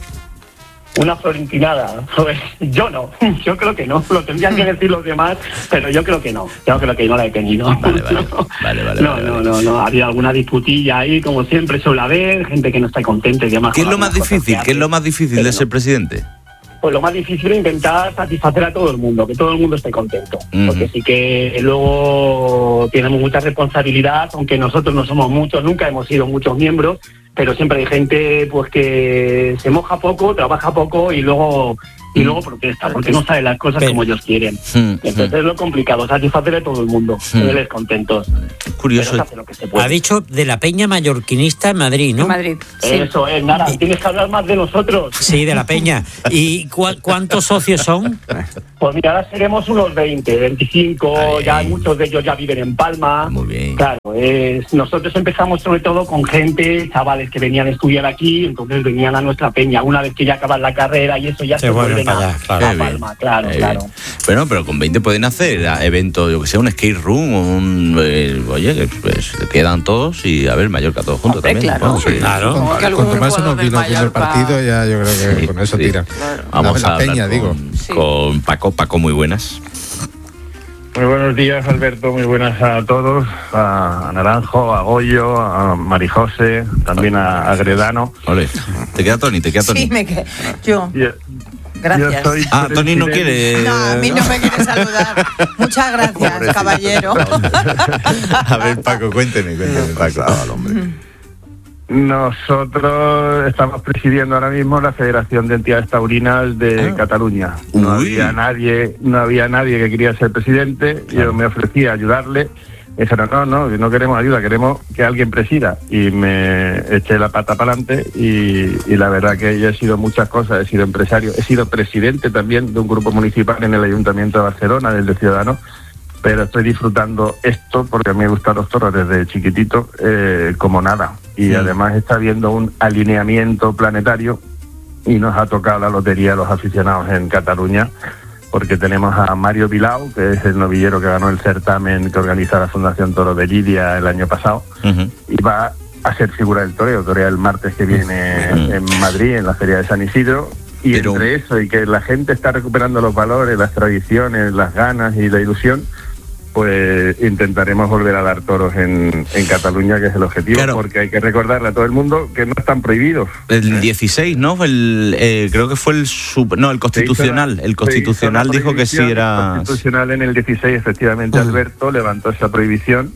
Una florentinada, pues yo no, yo creo que no, lo tendrían que decir los demás, pero yo creo que no, yo creo que no la he tenido. Vale, vale, vale, vale, no, vale, no, vale. no, no, había alguna disputilla ahí, como siempre suele haber, gente que no está contenta y demás. ¿Qué es lo más difícil? ¿Qué es lo más difícil de ser presidente? Pues lo más difícil es intentar satisfacer a todo el mundo, que todo el mundo esté contento. Uh-huh. Porque sí que luego tenemos mucha responsabilidad, aunque nosotros no somos muchos, nunca hemos sido muchos miembros, pero siempre hay gente pues que se moja poco, trabaja poco y luego y luego protesta, porque no sabe las cosas pero, como ellos quieren. Mm, Entonces mm. es lo complicado, satisfacer a todo el mundo, mm. tenerles contentos. Curioso. Lo que se puede. Ha dicho de la peña mallorquinista en Madrid, ¿no? En Madrid, sí. Eso es, nada, y, tienes que hablar más de nosotros. Sí, de la peña. ¿Y cu- cuántos socios son? Pues mira, ahora seremos unos veinte, veinticinco, Ay. ya muchos de ellos ya viven en Palma. Muy bien. Claro, es, nosotros empezamos sobre todo con gente, chavales que venían a estudiar aquí, entonces venían a nuestra peña. Una vez que ya acaban la carrera y eso ya se, se vuelven a, allá, claro. a Palma, claro, eh, claro. Bueno, pero con veinte pueden hacer eventos, yo que sé, un skate room, un, eh, oye, pues quedan todos y a ver, Mallorca todos juntos también. Claro, ¿no? Sí. claro. Con, con, con tomás unos vinos viendo el partido, ya yo creo que sí, con eso sí. tira. Claro. Vamos la, a la peña, con, digo. Sí. Con Paco, Paco, muy buenas. Muy buenos días, Alberto, muy buenas a todos, a Naranjo, a Goyo, a Marijose, también a, a Gredano. Ole. Te queda Tony, te queda Tony. Sí, me queda. Yo. Yeah. Gracias. Yo soy ah, Tony no quiere. No, a mí no me quiere saludar. Muchas gracias, Pobrecito. Caballero. A ver, Paco, cuénteme, cuénteme, Paco. Ah, hombre. Nosotros estamos presidiendo ahora mismo la Federación de Entidades Taurinas de ah. Cataluña. No Uy. había nadie, no había nadie que quería ser presidente. Claro. Yo me ofrecí a ayudarle. Me dijeron, no, no, no queremos ayuda, queremos que alguien presida. Y me eché la pata para adelante y, y la verdad que yo he sido muchas cosas. He sido empresario, he sido presidente también de un grupo municipal en el Ayuntamiento de Barcelona, del de Ciudadanos. Pero estoy disfrutando esto porque a mí me gustan los toros desde chiquitito eh, como nada. Y sí. además está habiendo un alineamiento planetario y nos ha tocado la lotería a los aficionados en Cataluña, porque tenemos a Mario Bilao, que es el novillero que ganó el certamen que organiza la Fundación Toro de Lidia el año pasado, uh-huh. y va a ser figura del toreo, torea el martes que viene uh-huh. en Madrid, en la Feria de San Isidro. Y Pero... entre eso y que la gente está recuperando los valores, las tradiciones, las ganas y la ilusión, pues intentaremos volver a dar toros en, en Cataluña, que es el objetivo, claro. porque hay que recordarle a todo el mundo que no están prohibidos. El ¿eh? dieciséis, ¿no? El, eh, creo que fue el super, no, el constitucional. La, el constitucional dijo que sí era... El constitucional en el dieciséis, efectivamente, uh-huh. Alberto levantó esa prohibición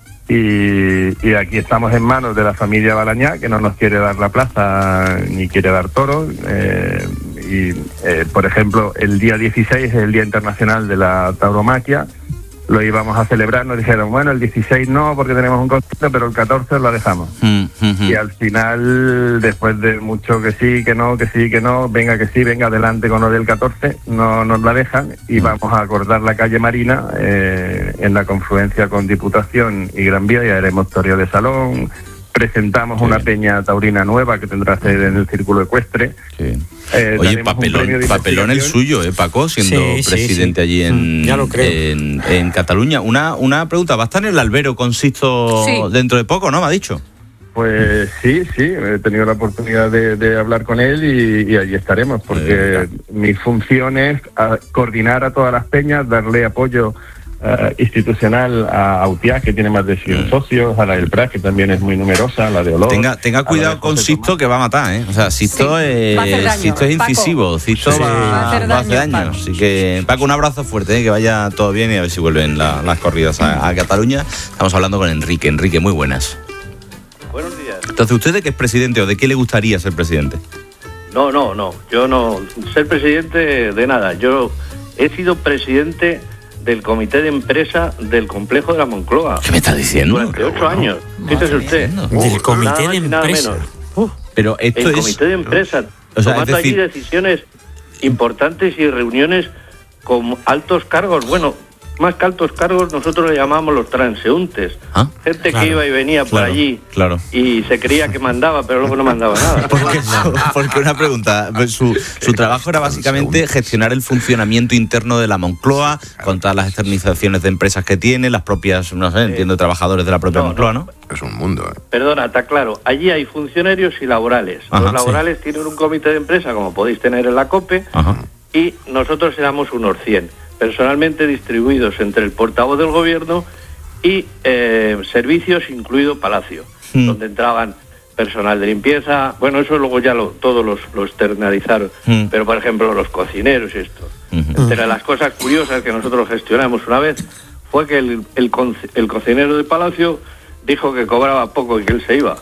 y, y aquí estamos en manos de la familia Balañá, que no nos quiere dar la plaza ni quiere dar toros. Eh, y, eh, por ejemplo, el día dieciséis es el Día Internacional de la Tauromaquia. Lo íbamos a celebrar, nos dijeron, bueno, el dieciséis no, porque tenemos un concierto, pero el catorce lo dejamos. Mm, mm, y al final, después de mucho que sí, que no, que sí, que no, venga que sí, venga adelante con lo del catorce, no nos la dejan y vamos a acordar la calle Marina eh, en la confluencia con Diputación y Gran Vía, y haremos toreo de salón. Presentamos sí. una peña taurina nueva que tendrá sede en el Círculo Ecuestre. Sí. Eh, Oye, papelón, papelón el suyo, ¿eh, Paco? Siendo sí, presidente sí, sí. allí en, ya lo creo. en, en Cataluña. Una, una pregunta, ¿va a estar en el albero consisto sí. dentro de poco, no? ¿Me ha dicho? Pues sí, sí, he tenido la oportunidad de, de hablar con él y, y allí estaremos, porque mi función es a coordinar a todas las peñas, darle apoyo Uh, institucional a Autiá, que tiene más de cien mm. socios, a la del Prat, que también es muy numerosa, a la de Olor. Tenga, tenga cuidado con Sisto, que va a matar, ¿eh? O sea, Sisto, sí, es, Sisto es incisivo, Paco. Sisto sí. va, va a hacer daño. daño. Paco. Así que, Paco, un abrazo fuerte, ¿eh? Que vaya todo bien y a ver si vuelven la, las corridas a, a Cataluña. Estamos hablando con Enrique. Enrique, muy buenas. Buenos días. Entonces, ¿usted de qué es presidente o de qué le gustaría ser presidente? No, no, no. Yo no. Ser presidente de nada. Yo he sido presidente del comité de empresa del complejo de la Moncloa. ¿Qué me está diciendo? Durante ocho años. Fíjese usted. Del comité de empresa. Uf, Pero esto el es... comité de empresa, o sea, tomando es decir... allí decisiones importantes y reuniones con altos cargos. Bueno, más que altos cargos, nosotros le llamamos los transeúntes. ¿Ah? Gente claro, que iba y venía por claro, allí claro. y se creía que mandaba, pero luego no mandaba nada. Porque, porque una pregunta, su, su trabajo era básicamente gestionar el funcionamiento interno de la Moncloa, con todas las externalizaciones de empresas que tiene, las propias, no sé, entiendo, trabajadores de la propia no, Moncloa, ¿no? Es un mundo, ¿eh? Perdona, está claro, allí hay funcionarios y laborales. Ajá, los laborales sí. tienen un comité de empresa, como podéis tener en la COPE, Ajá. y nosotros éramos unos cien. Personalmente distribuidos entre el portavoz del gobierno y eh, servicios, incluido Palacio, mm. donde entraban personal de limpieza. Bueno, eso luego ya lo, todos los, lo externalizaron, mm. pero por ejemplo los cocineros y esto. Mm-hmm. Entre las cosas curiosas que nosotros gestionamos una vez fue que el, el, el cocinero de Palacio dijo que cobraba poco y que él se iba.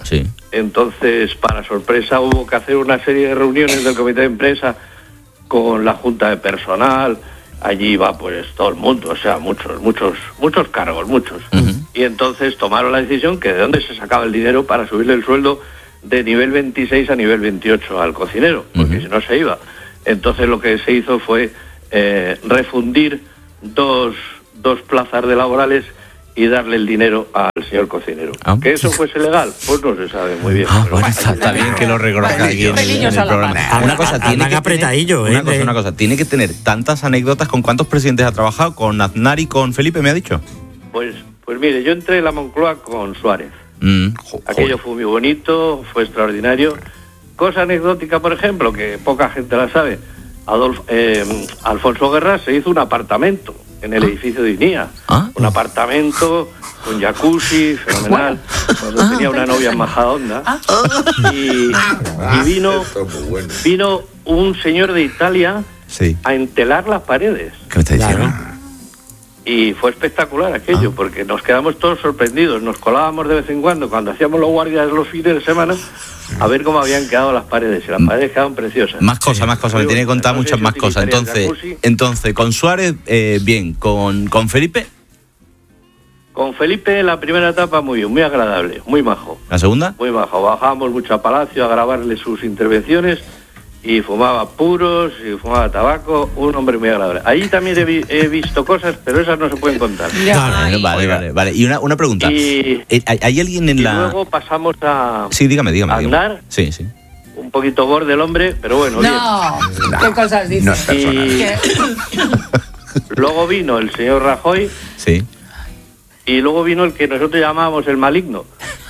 Sí. Entonces, para sorpresa, hubo que hacer una serie de reuniones del comité de empresa con la junta de personal. Allí iba pues todo el mundo, o sea, muchos, muchos, muchos cargos, muchos. Uh-huh. Y entonces tomaron la decisión que de dónde se sacaba el dinero para subirle el sueldo de nivel veintiséis a nivel veintiocho al cocinero, porque uh-huh. si no se iba. Entonces lo que se hizo fue eh, refundir dos, dos plazas de laborales y darle el dinero al señor cocinero. Ah. ¿Que eso fuese legal? Pues no se sabe muy bien. Ah, bueno, está, está bien que lo reconozca aquí en, en el programa. Una cosa, tiene que tener, una, cosa, una cosa, tiene que tener tantas anécdotas. ¿Con cuántos presidentes ha trabajado? ¿Con Aznar y con Felipe, me ha dicho? Pues, pues mire, yo entré en la Moncloa con Suárez. Mm, Aquello fue muy bonito, fue extraordinario. Cosa anecdótica, por ejemplo, que poca gente la sabe. Adolfo, eh, Alfonso Guerra se hizo un apartamento en el edificio de INIA. ¿Ah? Un apartamento con jacuzzi, fenomenal, cuando tenía una novia en Majadahonda. Y, y vino, vino un señor de Italia sí. a entelar las paredes. ¿Qué me está diciendo? Claro. Y fue espectacular aquello, ah. porque nos quedamos todos sorprendidos. Nos colábamos de vez en cuando, cuando hacíamos los guardias los fines de semana, a ver cómo habían quedado las paredes. Y las paredes quedaban preciosas. Más cosas, más cosas. Me tiene que contar muchas más cosas. Entonces, entonces con Suárez, eh, bien. ¿Con, con Felipe? Con Felipe, la primera etapa muy bien, muy agradable, muy majo. ¿La segunda? Muy majo. Bajábamos mucho a Palacio a grabarle sus intervenciones. Y fumaba puros, y fumaba tabaco, un hombre muy agradable. Allí también he, vi, he visto cosas, pero esas no se pueden contar. Vale, vale, vale, vale. Y una, una pregunta. Y, ¿Hay alguien en y la...? luego pasamos a... Sí, dígame, dígame. Aznar. Sí, sí. Un poquito borde el hombre, pero bueno, no, bien. ¿Qué cosas dices? No es personal. Y luego vino el señor Rajoy. Sí. Y luego vino el que nosotros llamábamos el maligno.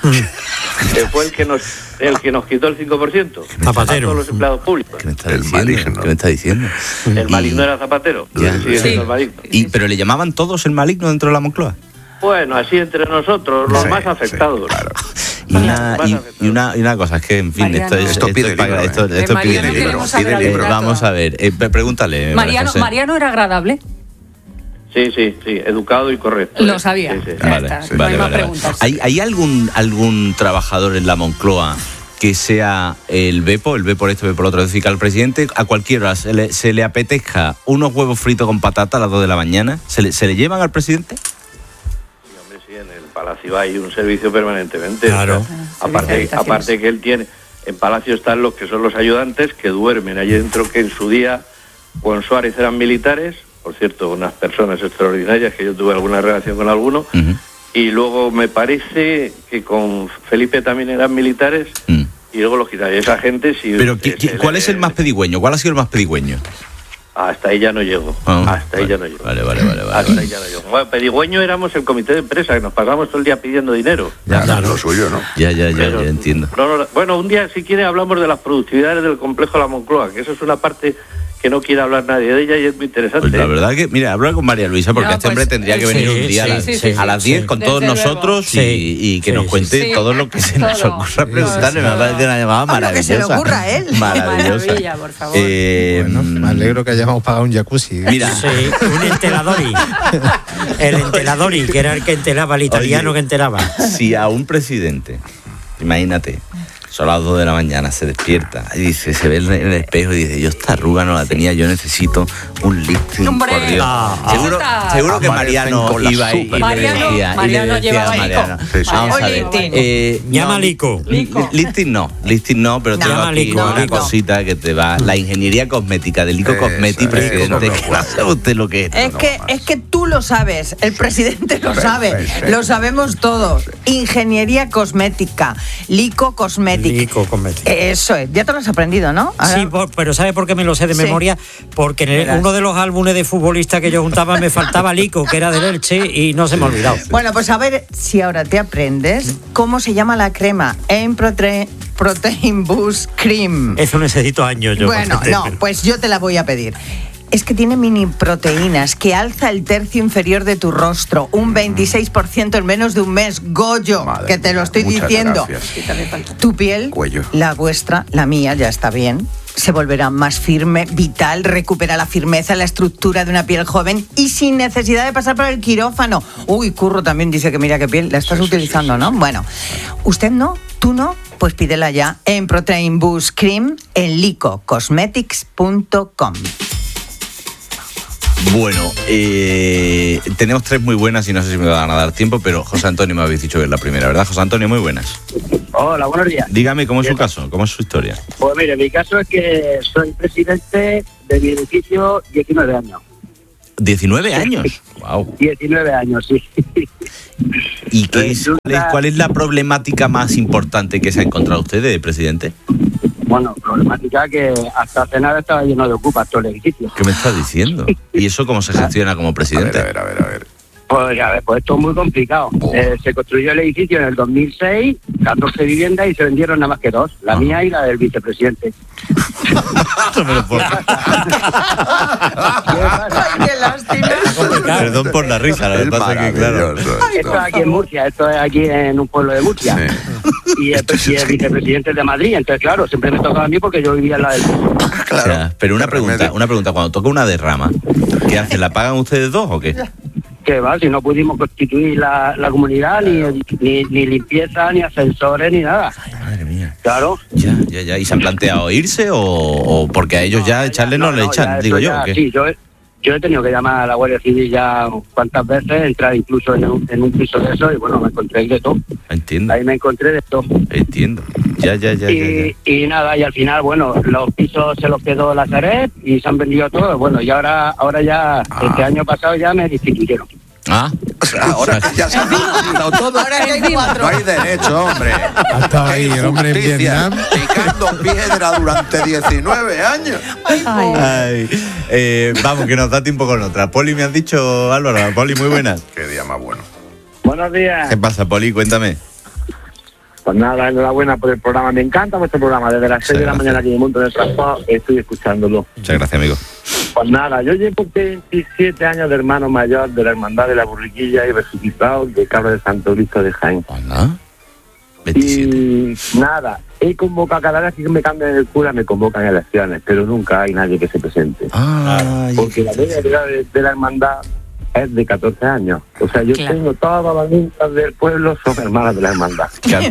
Que fue el que nos el que nos quitó el cinco por ciento. Zapatero. A todos los empleados públicos. ¿Qué me está el maligno? ¿Qué me está diciendo? El maligno era Zapatero. Ya. Sí, Sí. El maligno. Y, ¿Pero le llamaban todos el maligno dentro de la Moncloa? Bueno, así entre nosotros, los sí, más afectados. Sí, claro. Y una, y, y, una, y una cosa, es que, en fin, Mariano. esto es... Esto pide esto, libro, es, esto, eh. esto pide Mariano libro. pide libro. Eh, vamos a ver, eh, pregúntale. Mariano, Mariano era agradable. Sí, sí, sí, educado y correcto. Lo sabía. Sí, sí. Ya vale, está, sí, no vale, hay más vale, preguntas. ¿Hay, ¿Hay algún, algún trabajador en la Moncloa que sea el B E P O, el B por esto, B por otro? Es decir, que al presidente a cualquier hora se le, se le apetezca unos huevos fritos con patata a las dos de la mañana, ¿se le, se le llevan al presidente? Sí, hombre, sí, en el Palacio hay un servicio permanentemente. Claro. O sea, aparte, aparte que él tiene, en Palacio están los que son los ayudantes que duermen allí dentro, que en su día con Suárez eran militares, por cierto, unas personas extraordinarias, que yo tuve alguna relación con alguno, uh-huh. y luego me parece que con Felipe también eran militares, uh-huh. y luego los quitaron. Esa gente sí... Pero, ¿qué, qué, ¿cuál le, es el más pedigüeño? ¿Cuál ha sido el más pedigüeño? Hasta ahí ya no llego. Oh, vale, hasta ahí ya no llego. Vale, vale, vale. vale hasta vale. ahí ya no llego. Bueno, pedigüeño éramos el comité de empresa, que nos pasamos todo el día pidiendo dinero. Ya, claro, lo suyo, ¿no? Ya, ya, ya, Pero, ya entiendo. No, no, bueno, un día, si quiere, hablamos de las productividades del complejo La Moncloa, que eso es una parte que no quiere hablar nadie de ella y es muy interesante. Pues la verdad que, mira, habla con María Luisa, porque no, este pues, hombre tendría que venir sí, un día sí, a las, sí, sí, a las diez sí, con sí. todos Desde nosotros y, y que sí, nos cuente sí. todo lo que se nos ocurra preguntarle. Me parece una llamada maravillosa. Lo que se le ocurra a él. Maravillosa. Maravilla, por favor. Eh, bueno, me alegro que hayamos pagado un jacuzzi. Mira. Sí, un enteladori. El enteladori, que era el que entelaba, el italiano Oye, que entelaba. Si a un presidente, imagínate, son las dos de la mañana, se despierta y dice, se ve en el espejo y dice, yo esta arruga no la tenía, yo necesito un lifting, por Dios. Ah, seguro ah, seguro que Mariano iba ahí y Mariano, le decía, Mariano y le decía a Mariano. Sí, sí. Vamos a ver. Eh, Llama no, Lico. Lifting no, lifting no, pero no, tengo aquí Lico, una Lico. cosita que te va, la ingeniería cosmética de Lico Cosmeti, presidente. No sabe usted lo que es. Es, no, que, no es que tú lo sabes, el presidente lo sabe, lo sabemos todos. Ingeniería cosmética, Lico Cosmética. Lico Cosmética. Eso es, ya te lo has aprendido, ¿no? Ahora... Sí, por, pero ¿sabe por qué me lo sé de sí. memoria? Porque en el, uno de los álbumes de futbolistas que yo juntaba me faltaba Lico, que era del Elche, y no se me ha olvidado. Bueno, pues a ver si ahora te aprendes cómo se llama la crema en Protein, Protein Boost Cream. Eso necesito años yo. Bueno, no, pues yo te la voy a pedir. Es que tiene mini proteínas que alza el tercio inferior de tu rostro, un veintiséis por ciento en menos de un mes. Goyo, Madre que te lo estoy diciendo. Gracias. Tu piel, Cuello. la vuestra, la mía, ya está bien. Se volverá más firme, vital, recupera la firmeza, la estructura de una piel joven y sin necesidad de pasar por el quirófano. Uy, Curro también dice que mira qué piel la estás sí, utilizando, sí, sí, ¿no? Sí. Bueno, usted no, ¿Tú no? Pues pídela ya en Protein Boost Cream en lico cosmetics punto com. Bueno, eh, tenemos tres muy buenas y no sé si me van a dar tiempo, pero José Antonio me habéis dicho que es la primera, ¿verdad? José Antonio, muy buenas. Hola, buenos días. Dígame, ¿cómo es su caso? ¿Cómo es su historia? Pues mire, mi caso es que soy presidente de mi edificio diecinueve años. ¿diecinueve años? Wow. diecinueve años, sí. ¿Y qué es, cuál, es, cuál es la problemática más importante que se ha encontrado usted de presidente? Bueno, problemática que hasta hace nada estaba lleno de ocupas todo el edificio. ¿Qué me está diciendo? ¿Y eso cómo se gestiona como presidente? A ver, a ver, a ver. A ver. Pues, a ver, pues esto es muy complicado. Oh. Eh, se construyó el edificio en el dos mil seis, catorce viviendas y se vendieron nada más que dos, la ah. mía y la del vicepresidente. No me lo puedo. Ay, qué lástima. Perdón por la risa, la verdad es que claro. Esto es aquí en Murcia, esto es aquí en un pueblo de Murcia. Sí. Y, el, y el vicepresidente es de Madrid, entonces claro, siempre me tocaba a mí porque yo vivía en la del... Claro. O sea, pero una pregunta, una pregunta, cuando toca una derrama, ¿qué hace? ¿La pagan ustedes dos o qué? Que va, si no pudimos constituir la, la comunidad, ni, ni, ni limpieza, ni ascensores, ni nada. Ay, madre mía. Claro. Ya, ya, ya. ¿Y se han planteado irse o, o porque a ellos no, ya echarle no, no, no le echan, digo yo? Ya, ¿o qué? Sí, yo, yo he tenido que llamar a la Guardia Civil ya cuantas veces, entrar incluso en un, en un piso de eso y bueno, me encontré de todo. Entiendo. Ahí me encontré de todo. Entiendo. Ya, ya, ya. Y, ya, ya. y nada, y al final, bueno, los pisos se los quedó la Sareb y se han vendido todos. Bueno, y ahora, ahora ya, ah. este año pasado ya me destituyeron. Ah, o sea, ahora ya se han quitado todo. Ahora ya hay cuatro. No hay derecho, hombre. Ha estado ahí el hombre en Vietnam picando piedra durante diecinueve años. Ay, Ay. Eh, vamos, que nos da tiempo con otra. Poli, me has dicho, Álvaro. Poli, muy buenas. Qué día más bueno. Buenos días. ¿Qué pasa, Poli? Cuéntame. Pues nada, enhorabuena por el programa. Me encanta vuestro programa. Desde las seis de la mañana aquí en el mundo del transporte estoy escuchándolo. Muchas gracias, amigo. Pues nada, yo llevo veintisiete años de hermano mayor de la Hermandad de la Burriquilla y resucitado de Cabra de Santo Cristo de Jaén. ¿Hola? veintisiete. Y nada, he convocado, cada vez que me cambian el cura me convocan elecciones, pero nunca hay nadie que se presente. Ay, porque la media edad de, de la hermandad es de catorce años. O sea, yo claro. tengo todas las niñas del pueblo, son hermanas de la hermandad. Claro.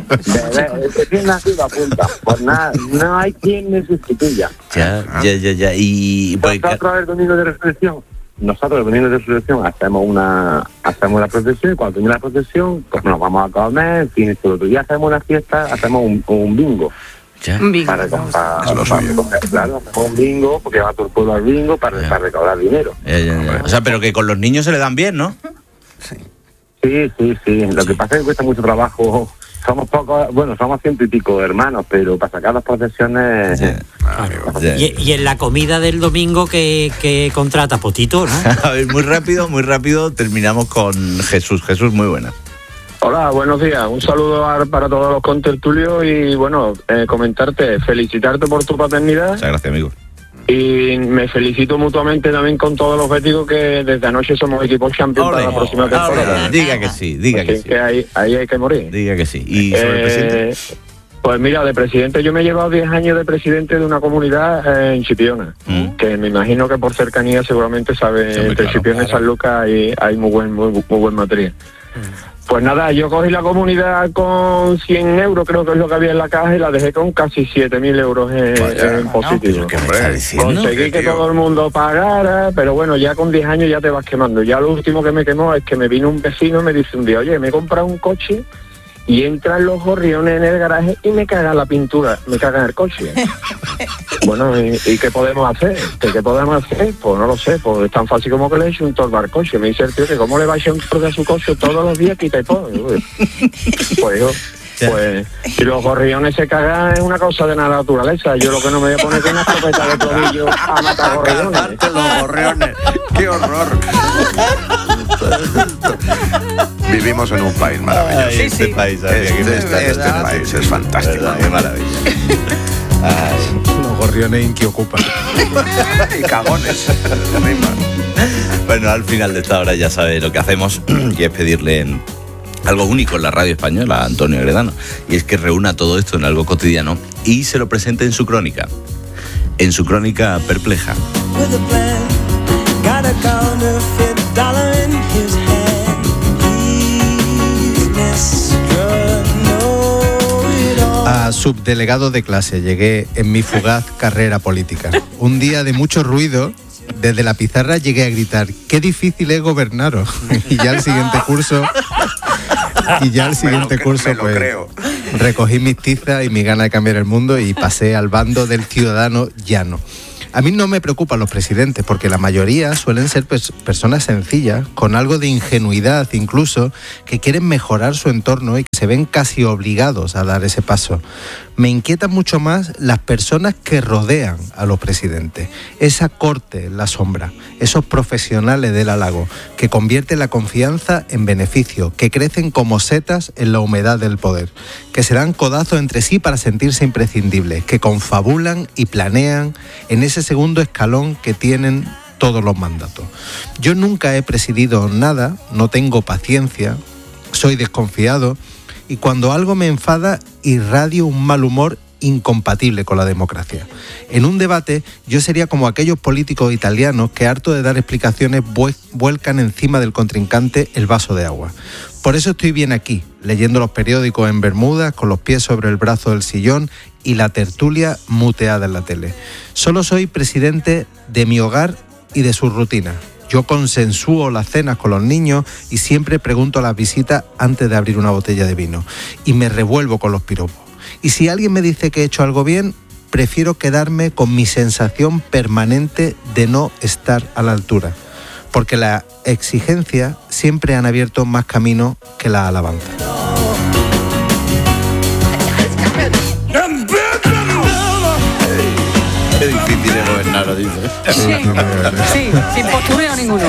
El que tiene nacido apunta. Pues nada, no hay quien me sustituya. Ya, ya, ya, ya. Y pues, nosotros el domingo de resurrección, nosotros el domingo de resurrección hacemos una, hacemos la procesión y cuando termina la procesión, pues nos vamos a comer, en fin, todo el día hacemos una fiesta, hacemos un, un bingo. Ya. Un bingo. Para, para, para, para recoger, claro, hacemos un bingo, porque va todo el pueblo al bingo para, para recaudar dinero. Ya, ya, ya. O sea, pero que con los niños se le dan bien, ¿no? Sí. Sí, sí, sí. Lo que pasa es que cuesta mucho trabajo. Somos pocos, bueno, somos ciento y pico hermanos, pero para sacar las procesiones... Yeah. Claro. Yeah. Y, y en la comida del domingo que, que contrata Potito, ¿no? A ver, muy rápido, muy rápido, terminamos con Jesús. Jesús, muy buena. Hola, buenos días. Un saludo a, para todos los contertulios y, bueno, eh, comentarte, felicitarte por tu paternidad. Muchas gracias, amigo. Y me felicito mutuamente también con todos los béticos que desde anoche somos equipos champions para la próxima temporada. Diga que sí, diga que sí. Que ahí, ahí hay que morir. Diga que sí. ¿Y sobre eh, el presidente? Pues mira, de presidente, yo me he llevado diez años de presidente de una comunidad eh, en Chipiona, mm. que me imagino que por cercanía seguramente sabe, sí, entre claro, Chipiona claro. y San Lucas hay, hay muy buen muy, muy buen material. Mm. Pues nada, yo cogí la comunidad con cien euros, creo que es lo que había en la caja, y la dejé con casi siete mil euros en, Vaya, en positivo. ¿Qué me está diciendo? Conseguí que todo el mundo pagara, pero bueno, ya con diez años ya te vas quemando. Ya lo último que me quemó es que me vino un vecino y me dice un día, oye, me he comprado un coche y entran los gorriones en el garaje y me cagan la pintura, me cagan el coche. Bueno, ¿y, ¿y qué podemos hacer? ¿Qué, ¿Qué podemos hacer? Pues no lo sé, pues es tan fácil como que le eche un torno al coche. Me dice el tío que cómo le va a echar un torno a su coche todos los días, quita y pone. Pues yo, pues, si los gorriones se cagan es una cosa de la naturaleza. Yo lo que no me voy a poner es una escopeta de tobillo a matar gorriones. Los gorriones, qué horror. Vivimos en un país maravilloso. Ay, este sí, país, este, este, este, este país es fantástico. Verdad, qué maravilla. Ay, los gorriones inquiocupan. Y cagones. Bueno, al final de esta hora ya sabe lo que hacemos, y es pedirle algo único en la radio española a Antonio Gredano, y es que reúna todo esto en algo cotidiano y se lo presente en su crónica, en su crónica perpleja. A subdelegado de clase llegué en mi fugaz carrera política. Un día de mucho ruido, desde la pizarra llegué a gritar: ¡qué difícil es gobernaros! Y ya el siguiente curso... Y ya el siguiente me lo, curso, me lo pues, creo. recogí mis tizas y mi gana de cambiar el mundo y pasé al bando del ciudadano llano. A mí no me preocupan los presidentes, porque la mayoría suelen ser pers- personas sencillas, con algo de ingenuidad incluso, que quieren mejorar su entorno y que se ven casi obligados a dar ese paso. Me inquietan mucho más las personas que rodean a los presidentes, esa corte en la sombra, esos profesionales del halago, que convierten la confianza en beneficio, que crecen como setas en la humedad del poder, que se dan codazos entre sí para sentirse imprescindibles, que confabulan y planean en ese segundo escalón que tienen todos los mandatos. Yo nunca he presidido nada, no tengo paciencia, soy desconfiado y cuando algo me enfada irradio un mal humor incompatible con la democracia. En un debate yo sería como aquellos políticos italianos que, harto de dar explicaciones, vuelcan encima del contrincante el vaso de agua. Por eso estoy bien aquí, leyendo los periódicos en Bermudas, con los pies sobre el brazo del sillón y la tertulia muteada en la tele. Solo soy presidente de mi hogar y de sus rutinas. Yo consensúo las cenas con los niños y siempre pregunto a las visitas antes de abrir una botella de vino. Y me revuelvo con los piropos. Y si alguien me dice que he hecho algo bien, prefiero quedarme con mi sensación permanente de no estar a la altura. Porque las exigencias siempre han abierto más camino que la alabanza. Qué difícil es gobernar, dice. Sí, sí, sin postureo ninguno.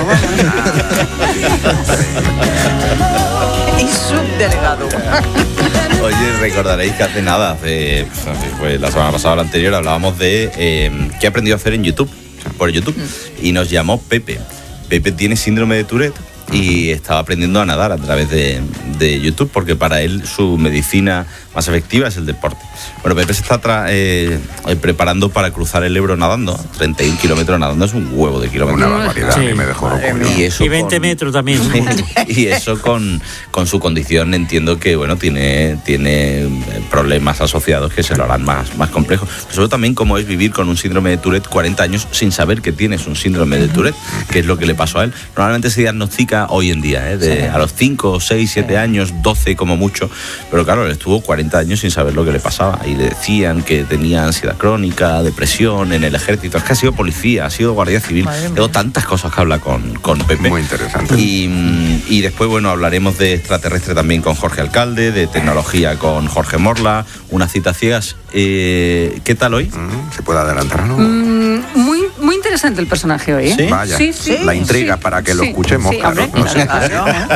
Y subdelegado. Oye, recordaréis que hace nada, hace, pues, la semana pasada o la anterior, hablábamos de eh, qué he aprendido a hacer en YouTube, por YouTube, y nos llamó Pepe. Pepe tiene síndrome de Tourette y estaba aprendiendo a nadar a través de, de YouTube, porque para él su medicina más efectiva es el deporte. Bueno, Pepe se está tra- eh, preparando para cruzar el Ebro nadando. treinta y un kilómetros nadando es un huevo de kilómetros. Una barbaridad, sí. A mí me dejó loco. Y, eso y veinte con, metros también. Y eso con, con su condición entiendo que bueno tiene, tiene problemas asociados que se lo harán más, más complejos. Pero sobre todo también cómo es vivir con un síndrome de Tourette cuarenta años sin saber que tienes un síndrome de Tourette, que es lo que le pasó a él. Normalmente se diagnostica hoy en día, ¿eh? de, sí. a los cinco, seis, siete años, doce como mucho. Pero claro, él estuvo cuarenta años sin saber lo que le pasaba y le decían que tenía ansiedad crónica, depresión en el ejército. Es que ha sido policía, ha sido guardia civil. Tengo tantas cosas que hablar con, con Pepe. Muy interesante. Y, y después, bueno, hablaremos de extraterrestre también con Jorge Alcalde, de tecnología con Jorge Morla, unas citas ciegas. Eh, ¿Qué tal hoy? ¿Se puede adelantar algo? Mm, muy, muy interesante el personaje hoy, ¿eh? ¿Sí? Vaya, sí, sí, la intriga sí, para que sí, lo escuchemos, sí, claro. hombre, No sé. claro, claro.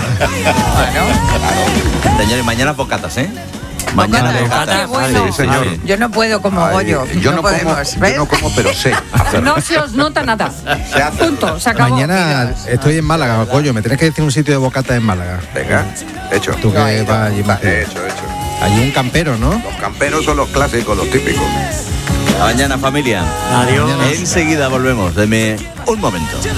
Señores, mañana bocatas, ¿eh? Mañana Bocata. bocatas. Qué bueno. Sí, señor. Yo no puedo como Ay, Goyo. yo no, no como, podemos, yo ¿ves? no como, pero sé hacerlo. No se os nota nada. Se hace. Punto, se acabó. Mañana estoy en Málaga, Goyo. Me tienes que decir un sitio de bocata en Málaga. Venga, hecho. Tú que vas allí más. Hecho, hecho. Hay un campero, ¿no? Los camperos son los clásicos, los típicos. Hasta mañana, familia. Adiós. Enseguida volvemos. Deme un momento.